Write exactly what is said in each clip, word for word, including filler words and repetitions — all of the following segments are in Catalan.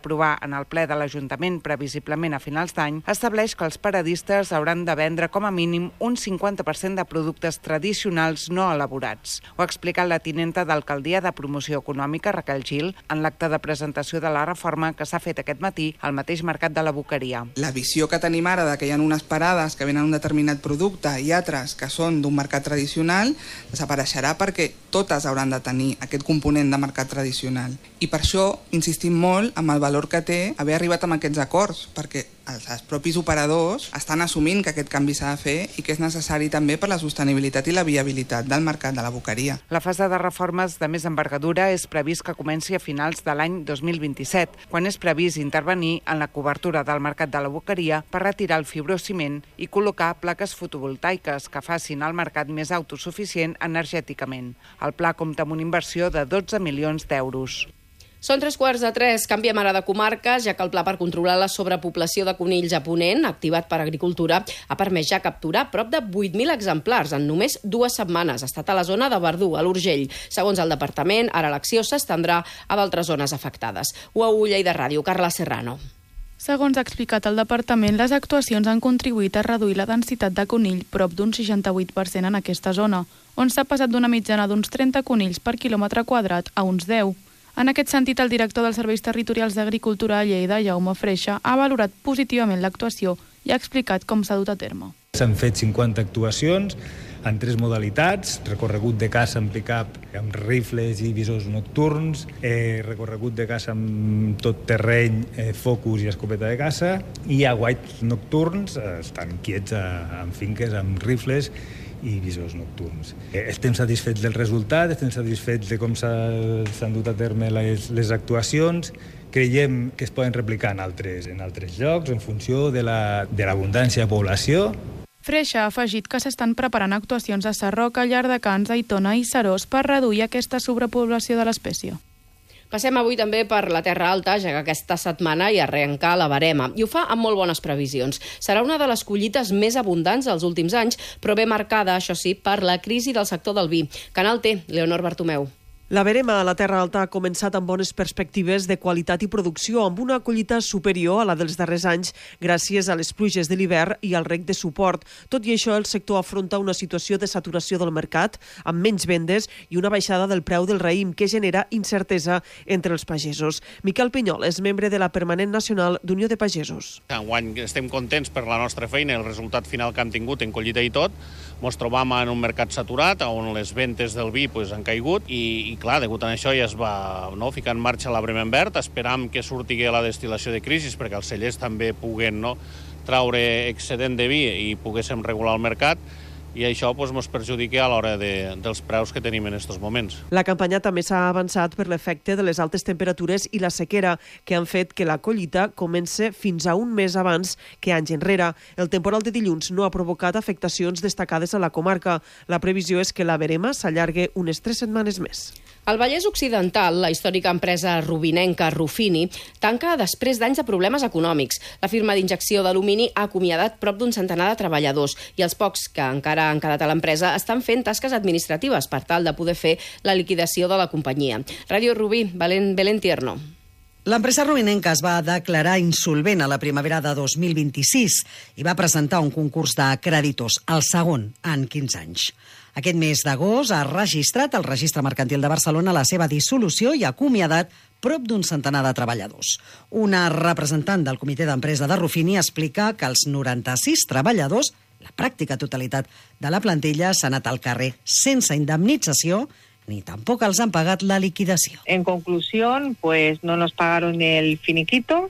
aprovar en el ple de l'Ajuntament previsiblement a finals d'any, estableix que els paradistes hauran de vendre com a mínim un cinquanta per cent de productes tradicionals no elaborats. Ho ha explicat la tinenta d'Alcaldia de Promoció Econòmica, Raquel Gil, en l'acte de presentació de la reforma que s'ha fet aquest matí al mateix mercat de la Boqueria. La visió que tenim ara de que hi ha unes parades que venen un determinat producte i altres que són d'un mercat tradicional desapareixerà perquè totes hauran de tenir aquest component de mercat tradicional. I per això insistim molt en el valor que té haver arribat amb aquests acords, perquè els, els propis operadors estan assumint que aquest canvi s'ha de fer i que és necessari també per la sostenibilitat i la viabilitat del mercat de la Boqueria. La fase de reformes de més envergadura és previst que comenci a finals de l'any dos mil vint-i-set, quan és previst intervenir en la cobertura del mercat de la Boqueria per retirar el fibrociment i col·locar plaques fotovoltaiques que facin el mercat més autosuficient energèticament. El pla compta amb una inversió de dotze milions d'euros. Són tres quarts de tres. Canviem ara de comarques, ja que el pla per controlar la sobrepoblació de conills a Ponent, activat per Agricultura, ha permès ja capturar prop de vuit mil exemplars en només dues setmanes. Ha estat a la zona de Verdú, a l'Urgell. Segons el departament, ara l'acció s'estendrà a d'altres zones afectades. U A U Lleida Ràdio, Carla Serrano. Segons ha explicat el departament, les actuacions han contribuït a reduir la densitat de conill prop d'un seixanta-vuit per cent en aquesta zona, on s'ha passat d'una mitjana d'uns trenta conills per quilòmetre quadrat a uns deu. En aquest sentit, el director dels Serveis Territorials d'Agricultura a Lleida, Jaume Freixa, ha valorat positivament l'actuació i ha explicat com s'ha dut a terme. S'han fet cinquanta actuacions en tres modalitats: recorregut de caça amb pick-up, amb rifles i visors nocturns, eh, recorregut de caça amb tot terreny, eh, focus i escopeta de caça, i aguaits nocturns, eh, estan quiets a, en finques amb rifles i visors nocturns. Eh, estem satisfets del resultat, estem satisfets de com s'han dut a terme les, les actuacions. Creiem que es poden replicar en altres, en altres llocs en funció de la, de l'abundància de població. Freixa ha afegit que s'estan preparant actuacions a Sarroca, Llardecans, Aitona i Serós per reduir aquesta sobrepoblació de l'espècie. Passem avui també per la Terra Alta, ja que aquesta setmana hi arrenca la verema, i ho fa amb molt bones previsions. Serà una de les collites més abundants dels últims anys, però bé marcada, això sí, per la crisi del sector del vi. Canal T, Leonor Bartomeu. La verema a la Terra Alta ha començat amb bones perspectives de qualitat i producció, amb una collita superior a la dels darrers anys gràcies a les pluges de l'hivern i al reg de suport. Tot i això, el sector afronta una situació de saturació del mercat, amb menys vendes i una baixada del preu del raïm que genera incertesa entre els pagesos. Miquel Pinyol és membre de la Permanent Nacional d'Unió de Pagesos. Enguany estem contents per la nostra feina, el resultat final que hem tingut en collita i tot. Ens trobam en un mercat saturat, on les ventes del vi pues, han caigut i, i clar, degut a això ja es va no, ficar en marxa l'arbre en verd. Esperam que surti la destil·lació de crisis perquè els cellers també puguen no, traure excedent de vi i poguéssim regular el mercat, i això doncs, ens perjudica a l'hora de, dels preus que tenim en aquests moments. La campanya també s'ha avançat per l'efecte de les altes temperatures i la sequera, que han fet que la collita comence fins a un mes abans que anys enrere. El temporal de dilluns no ha provocat afectacions destacades a la comarca. La previsió és que la verema s'allargue unes tres setmanes més. Al Vallès Occidental, la històrica empresa rubinenca Rufini tanca després d'anys de problemes econòmics. La firma d'injecció d'alumini ha acomiadat prop d'un centenar de treballadors i els pocs que encara han quedat a l'empresa estan fent tasques administratives per tal de poder fer la liquidació de la companyia. Ràdio Rubí, Belén, Belén Tierno. L'empresa rubinenca es va declarar insolvent a la primavera de dos mil vint-i-sis i va presentar un concurs de creditors, el segon en quinze anys. Aquest mes d'agost ha registrat el Registre Mercantil de Barcelona la seva dissolució i ha acomiadat prop d'un centenar de treballadors. Una representant del comitè d'empresa de Rufini explica que els noranta-sis treballadors, la pràctica totalitat de la plantilla, s'ha anat al carrer sense indemnització ni tampoco els han pagat la liquidació. En conclusión, pues no nos pagaron el finiquito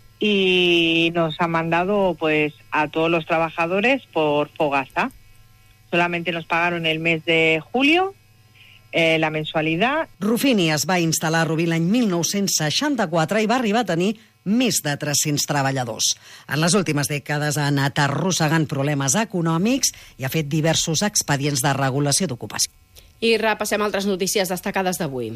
y nos han mandado pues a todos los trabajadores por fogasa. Solamente nos pagaron el mes de julio, eh, la mensualidad. Rufini es va instal·lar a Rubí l'any mil nou-cents seixanta-quatre i va arribar a tenir més de tres-cents treballadors. En les últimes dècades ha anat arrossegant problemes econòmics i ha fet diversos expedients de regulació d'ocupació. I repassem altres notícies destacades d'avui.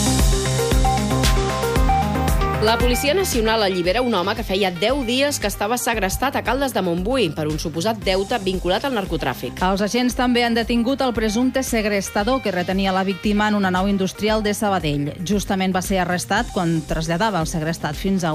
La Policia Nacional allibera un home que feia deu dies que estava segrestat a Caldes de Montbui per un suposat deute vinculat al narcotràfic. Els agents també han detingut el presumpte segrestador que retenia la víctima en una nau industrial de Sabadell. Justament va ser arrestat quan traslladava el segrestat fins a